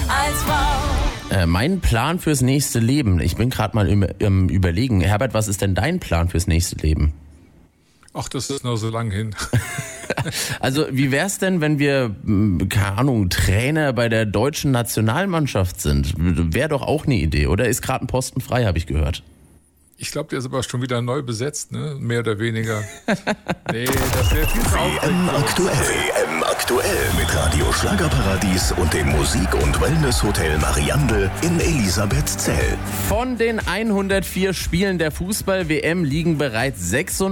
als Frau. Mein Plan fürs nächste Leben. Ich bin gerade mal im Überlegen. Herbert, was ist denn dein Plan fürs nächste Leben? Ach, das ist noch so lang hin. Also wie wär's denn, wenn wir, keine Ahnung, Trainer bei der deutschen Nationalmannschaft sind? Wäre doch auch eine Idee, oder? Ist gerade ein Posten frei, habe ich gehört. Ich glaube, der ist aber schon wieder neu besetzt, ne? Mehr oder weniger. Nee, das wäre viel zu WM aktuell mit Radio Schlagerparadies und dem Musik- und Wellness-Hotel Mariandel in Elisabethzell. Von den 104 Spielen der Fußball-WM liegen bereits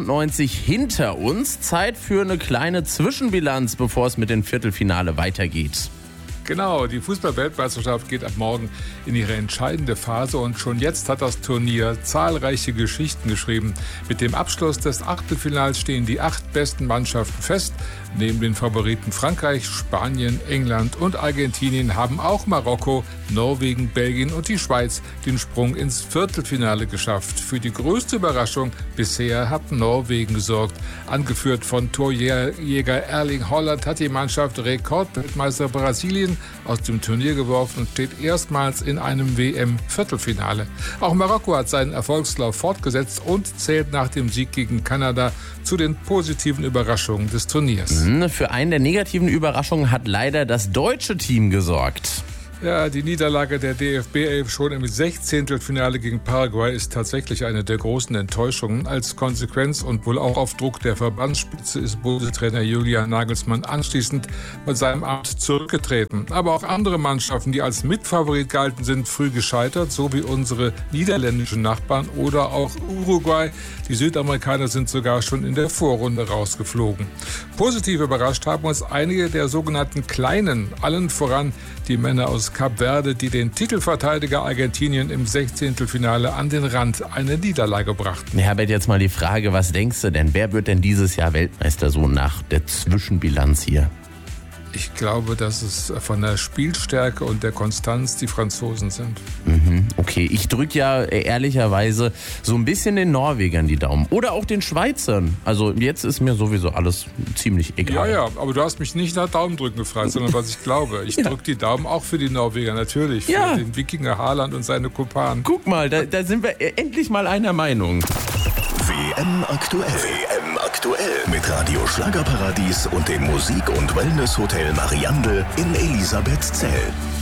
96 hinter uns. Zeit für eine kleine Zwischenbilanz, bevor es mit dem Viertelfinale weitergeht. Genau, die Fußball-Weltmeisterschaft geht ab morgen in ihre entscheidende Phase und schon jetzt hat das Turnier zahlreiche Geschichten geschrieben. Mit dem Abschluss des Achtelfinals stehen die 8 besten Mannschaften fest. Neben den Favoriten Frankreich, Spanien, England und Argentinien haben auch Marokko, Norwegen, Belgien und die Schweiz den Sprung ins Viertelfinale geschafft. Für die größte Überraschung bisher hat Norwegen gesorgt. Angeführt von Torjäger Erling Haaland hat die Mannschaft Rekordweltmeister Brasilien aus dem Turnier geworfen und steht erstmals in einem WM-Viertelfinale. Auch Marokko hat seinen Erfolgslauf fortgesetzt und zählt nach dem Sieg gegen Kanada zu den positiven Überraschungen des Turniers. Für einen der negativen Überraschungen hat leider das deutsche Team gesorgt. Ja, die Niederlage der DFB-11 schon im 16. Finale gegen Paraguay ist tatsächlich eine der großen Enttäuschungen. Als Konsequenz und wohl auch auf Druck der Verbandsspitze ist Bundestrainer Julian Nagelsmann anschließend mit seinem Amt zurückgetreten. Aber auch andere Mannschaften, die als Mitfavorit galten, sind früh gescheitert, so wie unsere niederländischen Nachbarn oder auch Uruguay. Die Südamerikaner sind sogar schon in der Vorrunde rausgeflogen. Positiv überrascht haben uns einige der sogenannten Kleinen, allen voran die Männer aus Kap Verde, die den Titelverteidiger Argentinien im 16. Finale an den Rand einer Niederlage brachten. Herbert, jetzt mal die Frage, was denkst du denn? Wer wird denn dieses Jahr Weltmeister, so nach der Zwischenbilanz hier? Ich glaube, dass es von der Spielstärke und der Konstanz die Franzosen sind. Okay, ich drücke ja ehrlicherweise so ein bisschen den Norwegern die Daumen. Oder auch den Schweizern. Also jetzt ist mir sowieso alles ziemlich egal. Ja, aber du hast mich nicht nach Daumendrücken gefragt, sondern was ich glaube. Ich drücke die Daumen auch für die Norweger, natürlich. Ja. Für den Wikinger Haaland und seine Kumpanen. Guck mal, da sind wir endlich mal einer Meinung. WM aktuell mit Radio Schlagerparadies und dem Musik- und Wellness-Hotel Mariandel in Elisabethzell.